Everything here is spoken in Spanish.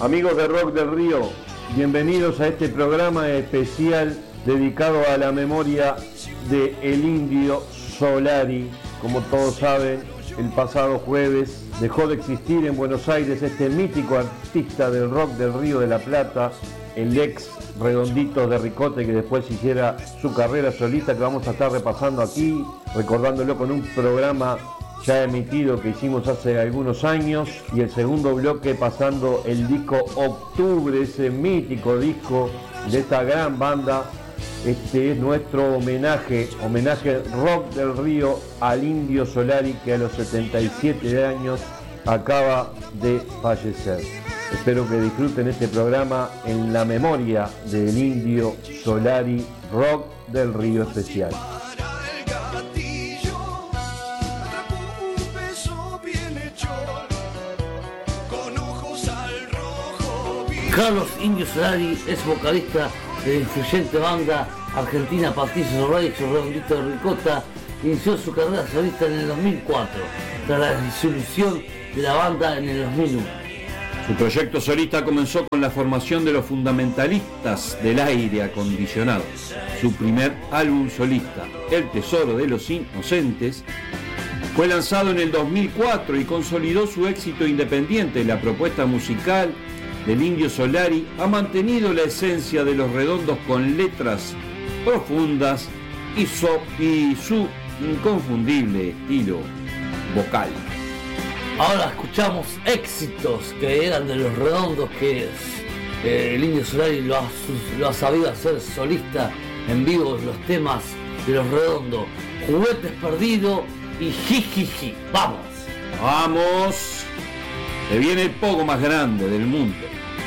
Amigos de Rock del Río, bienvenidos a este programa especial dedicado a la memoria de el Indio Solari. Como todos saben, el pasado jueves dejó de existir en Buenos Aires este mítico artista del rock del Río de la Plata, el ex Redonditos de Ricote, que después hiciera su carrera solista, que vamos a estar repasando aquí, recordándolo con un programa ya emitido que hicimos hace algunos años, y el segundo bloque pasando el disco Octubre, ese mítico disco de esta gran banda. Este es nuestro homenaje Rock del Río al Indio Solari, que a los 77 años acaba de fallecer. Espero que disfruten este programa en la memoria del Indio Solari, Rock del Río especial. Carlos Indio Solari es vocalista de la influyente banda argentina Patricio Reyes, Redondito de Ricota. Inició su carrera solista en el 2004, tras la disolución de la banda en el 2001. Su proyecto solista comenzó con la formación de los Fundamentalistas del Aire Acondicionado. Su primer álbum solista, El Tesoro de los Inocentes, fue lanzado en el 2004 y consolidó su éxito independiente. La propuesta musical del Indio Solari ha mantenido la esencia de Los Redondos con letras profundas y su inconfundible estilo vocal. Ahora escuchamos éxitos que eran de Los Redondos, que el Indio Solari lo ha sabido hacer solista en vivo, los temas de Los Redondos: Juguetes Perdidos y Jijiji. ¡Vamos! ¡Vamos! Se viene el poco más grande del mundo.